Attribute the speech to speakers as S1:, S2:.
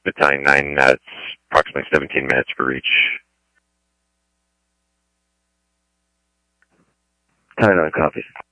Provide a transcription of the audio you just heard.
S1: Battalion 9, it's approximately 17 minutes for reach.
S2: Battalion 9 copies.